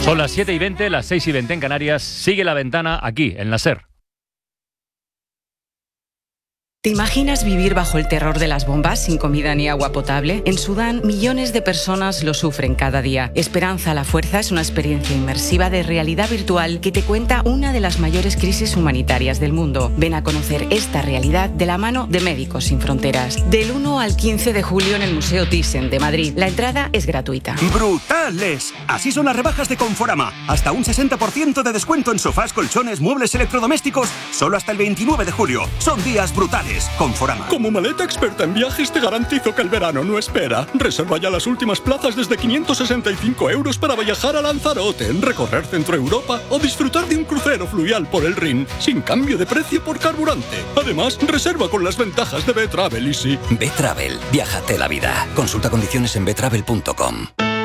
Son las 7:20, las 6:20 en Canarias. Sigue La Ventana aquí, en la SER. ¿Te imaginas vivir bajo el terror de las bombas sin comida ni agua potable? En Sudán, millones de personas lo sufren cada día. Esperanza a la Fuerza es una experiencia inmersiva de realidad virtual que te cuenta una de las mayores crisis humanitarias del mundo. Ven a conocer esta realidad de la mano de Médicos Sin Fronteras. Del 1 al 15 de julio en el Museo Thyssen de Madrid. La entrada es gratuita. ¡Brutales! Así son las rebajas de Conforama. Hasta un 60% de descuento en sofás, colchones, muebles electrodomésticos. Solo hasta el 29 de julio. Son días brutales. Conforama. Como maleta experta en viajes te garantizo que el verano no espera. Reserva ya las últimas plazas desde 565 € para viajar a Lanzarote, recorrer Centro Europa o disfrutar de un crucero fluvial por el Rin, sin cambio de precio por carburante. Además, reserva con las ventajas de B-Travel Easy. B-Travel, viájate la vida. Consulta condiciones en btravel.com.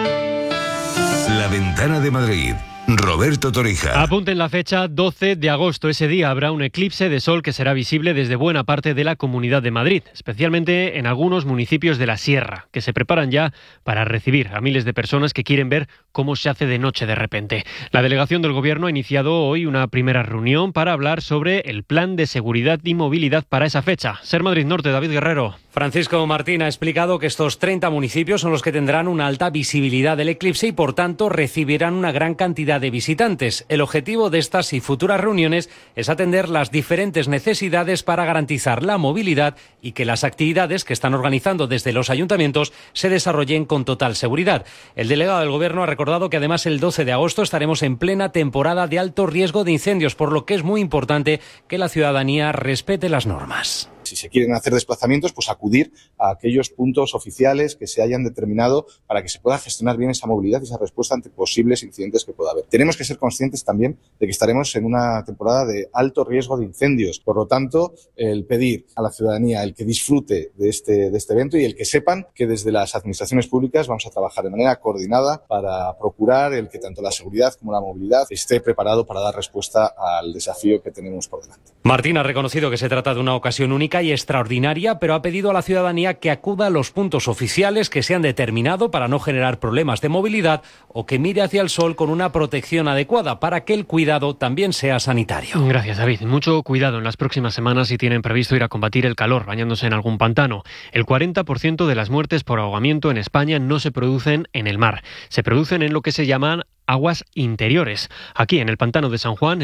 La Ventana de Madrid. Roberto Torija. Apunten la fecha 12 de agosto. Ese día habrá un eclipse de sol que será visible desde buena parte de la Comunidad de Madrid, especialmente en algunos municipios de la Sierra, que se preparan ya para recibir a miles de personas que quieren ver cómo se hace de noche de repente. La delegación del Gobierno ha iniciado hoy una primera reunión para hablar sobre el plan de seguridad y movilidad para esa fecha. SER Madrid Norte, David Guerrero. Francisco Martín ha explicado que estos 30 municipios son los que tendrán una alta visibilidad del eclipse y, por tanto, recibirán una gran cantidad de visitantes. El objetivo de estas y futuras reuniones es atender las diferentes necesidades para garantizar la movilidad y que las actividades que están organizando desde los ayuntamientos se desarrollen con total seguridad. El delegado del Gobierno ha recordado que además el 12 de agosto estaremos en plena temporada de alto riesgo de incendios, por lo que es muy importante que la ciudadanía respete las normas. Si se quieren hacer desplazamientos, pues acudir a aquellos puntos oficiales que se hayan determinado para que se pueda gestionar bien esa movilidad y esa respuesta ante posibles incidentes que pueda haber. Tenemos que ser conscientes también de que estaremos en una temporada de alto riesgo de incendios. Por lo tanto, el pedir a la ciudadanía el que disfrute de este evento y el que sepan que desde las administraciones públicas vamos a trabajar de manera coordinada para procurar el que tanto la seguridad como la movilidad esté preparado para dar respuesta al desafío que tenemos por delante. Martín ha reconocido que se trata de una ocasión única y extraordinaria, pero ha pedido a la ciudadanía que acuda a los puntos oficiales que se han determinado para no generar problemas de movilidad o que mire hacia el sol con una protección adecuada para que el cuidado también sea sanitario. Gracias, David. Mucho cuidado en las próximas semanas si tienen previsto ir a combatir el calor bañándose en algún pantano. El 40% de las muertes por ahogamiento en España no se producen en el mar, se producen en lo que se llaman aguas interiores. Aquí, en el pantano de San Juan,